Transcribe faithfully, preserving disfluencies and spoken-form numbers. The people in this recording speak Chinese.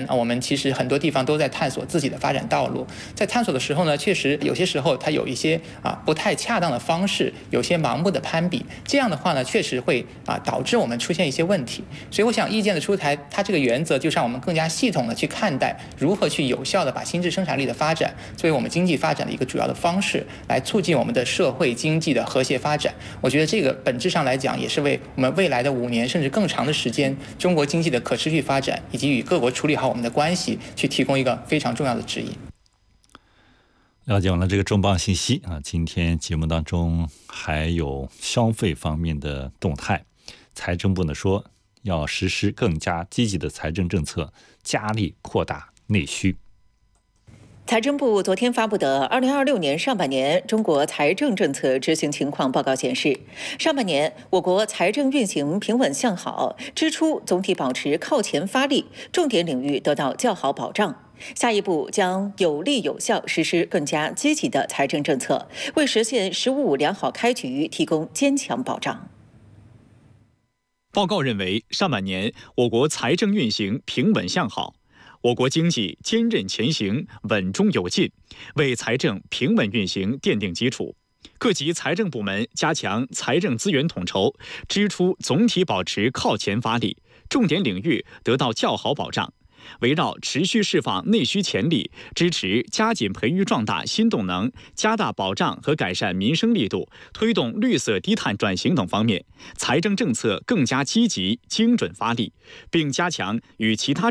啊，我们其实很多地方都在探索自己的发展道路。在探索的时候呢，确实有些时候它有一些啊不太恰当的方式，有些盲目的攀比，这样的话呢，确实会啊导致我们出现一些问题。所以我想，意见的出台，它这个原则就是让我们更加系统的去看待如何去有效的把新质生产力的发展作为我们经济发展的一个主要的方式，来促进我们的社会经济的和谐发展。我觉得这个本质上来讲，也是为我们未来的五年甚至更长的时间，中国经济的可持续发展以及与各国处理好我们的关系，去提供一个非常重要的指引。 了解完了这个重磅信息啊，今天节目当中还有消费方面的动态。财政部呢说要实施更加积极的财政政策，加力扩大内需。 财政部昨天发布的二零二六年上半年中国财政政策执行情况报告显示，上半年我国财政运行平稳向好，支出总体保持靠前发力，重点领域得到较好保障。下一步将有力有效实施更加积极的财政政策，为实现“十五五”良好开局提供坚强保障。 报告认为，上半年我国财政运行平稳向好，我国经济坚韧前行、稳中有进，为财政平稳运行奠定基础。各级财政部门加强财政资源统筹，支出总体保持靠前发力，重点领域得到较好保障。围绕持续释放内需潜力，支持加紧培育壮大新动能，加大保障和改善民生力度，推动绿色低碳转型等方面，财政政策更加积极精准发力，并加强与其他